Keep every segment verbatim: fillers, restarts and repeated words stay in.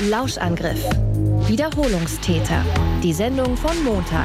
Lauschangriff. Wiederholungstäter. Die Sendung von Montag.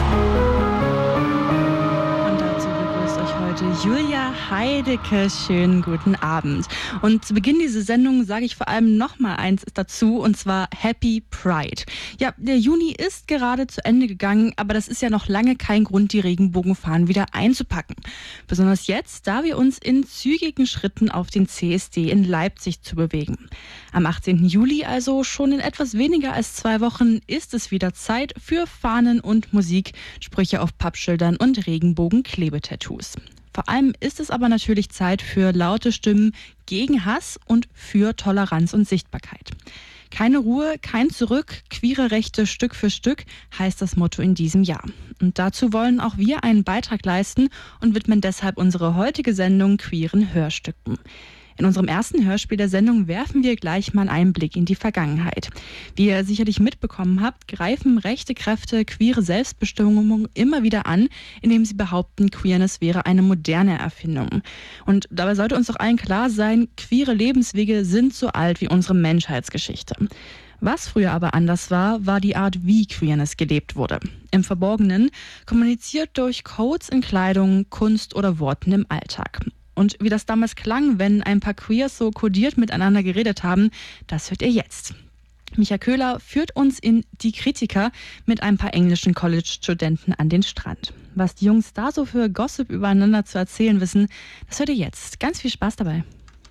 Und dazu begrüßt euch heute Julia Heidecke. Schönen guten Abend. Und zu Beginn dieser Sendung sage ich vor allem noch mal eins dazu, und zwar Happy Pride. Ja, der Juni ist gerade zu Ende gegangen, aber das ist ja noch lange kein Grund, die Regenbogenfahnen wieder einzupacken. Besonders jetzt, da wir uns in zügigen Schritten auf den C S D in Leipzig zu bewegen. Am achtzehnten Juli, also schon in etwas weniger als zwei Wochen, ist es wieder Zeit für Fahnen und Musik, Sprüche auf Pappschildern und Regenbogen-Klebetattoos. Vor allem ist es aber natürlich Zeit für laute Stimmen gegen Hass und für Toleranz und Sichtbarkeit. Keine Ruhe, kein Zurück, queere Rechte Stück für Stück heißt das Motto in diesem Jahr. Und dazu wollen auch wir einen Beitrag leisten und widmen deshalb unsere heutige Sendung queeren Hörstücken. In unserem ersten Hörspiel der Sendung werfen wir gleich mal einen Blick in die Vergangenheit. Wie ihr sicherlich mitbekommen habt, greifen rechte Kräfte queere Selbstbestimmung immer wieder an, indem sie behaupten, Queerness wäre eine moderne Erfindung. Und dabei sollte uns doch allen klar sein, queere Lebenswege sind so alt wie unsere Menschheitsgeschichte. Was früher aber anders war, war die Art, wie Queerness gelebt wurde. Im Verborgenen, kommuniziert durch Codes in Kleidung, Kunst oder Worten im Alltag. Und wie das damals klang, wenn ein paar Queers so kodiert miteinander geredet haben, das hört ihr jetzt. Micha Köhler führt uns in Die Kritiker mit ein paar englischen College-Studenten an den Strand. Was die Jungs da so für Gossip übereinander zu erzählen wissen, das hört ihr jetzt. Ganz viel Spaß dabei.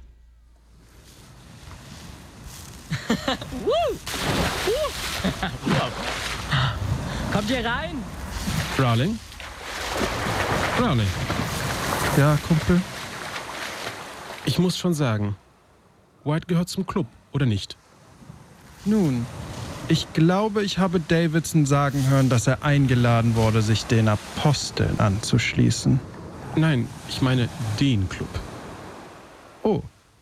Kommt ihr rein? Rowling? Rowling? Ja, Kumpel? Ich muss schon sagen, White gehört zum Club, oder nicht? Nun, ich glaube, ich habe Davidson sagen hören, dass er eingeladen wurde, sich den Aposteln anzuschließen. Nein, ich meine den Club. Oh.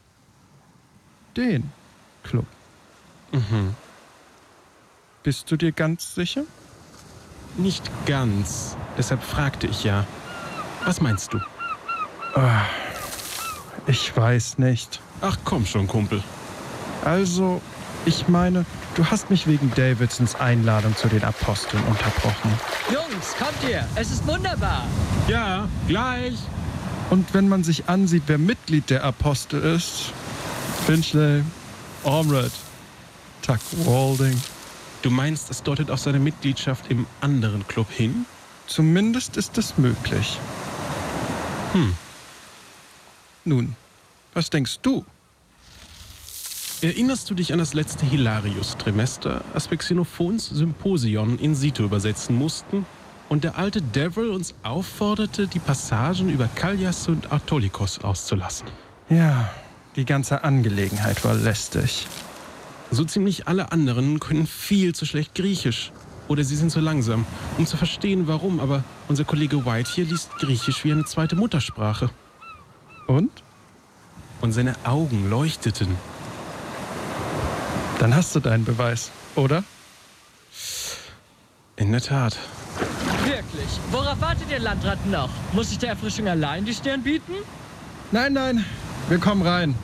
Den Club. Mhm. Bist du dir ganz sicher? Nicht ganz. Deshalb fragte ich ja. Was meinst du? Oh, ich weiß nicht. Ach komm schon, Kumpel. Also, ich meine, du hast mich wegen Davidsons Einladung zu den Aposteln unterbrochen. Jungs, kommt ihr? Es ist wunderbar. Ja, gleich. Und wenn man sich ansieht, wer Mitglied der Apostel ist, Finchley, Ormred, Tuck Walding. Du meinst, es deutet auf seine Mitgliedschaft im anderen Club hin? Zumindest ist es möglich. Hm. Nun, was denkst du? Erinnerst du dich an das letzte Hilarius-Trimester, als wir Xenophons Symposion in situ übersetzen mussten und der alte Devil uns aufforderte, die Passagen über Kallias und Autolycos auszulassen? Ja, die ganze Angelegenheit war lästig. So ziemlich alle anderen können viel zu schlecht Griechisch. Oder sie sind zu langsam, um zu verstehen, warum. Aber unser Kollege White hier liest Griechisch wie eine zweite Muttersprache. Und? Und seine Augen leuchteten. Dann hast du deinen Beweis, oder? In der Tat. Wirklich? Worauf wartet ihr Landratten noch? Muss ich der Erfrischung allein die Stirn bieten? Nein, nein, wir kommen rein.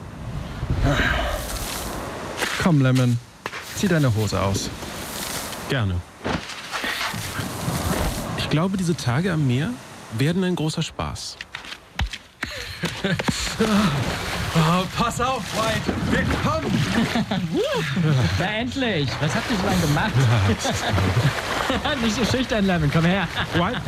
Komm, Lemon, zieh deine Hose aus. Gerne. Ich glaube, diese Tage am Meer werden ein großer Spaß. Oh, pass auf, White, wir kommen! Na endlich! Was habt ihr so lange gemacht? Nicht so schüchtern, Lemon, komm her. White?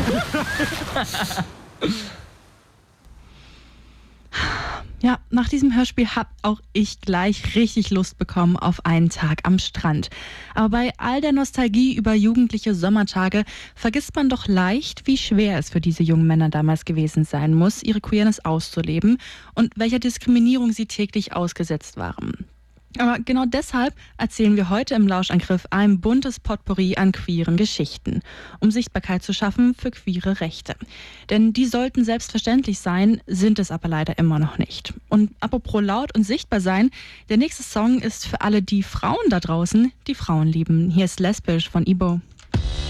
Ja, nach diesem Hörspiel hab auch ich gleich richtig Lust bekommen auf einen Tag am Strand. Aber bei all der Nostalgie über jugendliche Sommertage vergisst man doch leicht, wie schwer es für diese jungen Männer damals gewesen sein muss, ihre Queerness auszuleben und welcher Diskriminierung sie täglich ausgesetzt waren. Aber genau deshalb erzählen wir heute im Lauschangriff ein buntes Potpourri an queeren Geschichten, um Sichtbarkeit zu schaffen für queere Rechte. Denn die sollten selbstverständlich sein, sind es aber leider immer noch nicht. Und apropos laut und sichtbar sein, der nächste Song ist für alle die Frauen da draußen, die Frauen lieben. Hier ist Lesbisch von Ibo.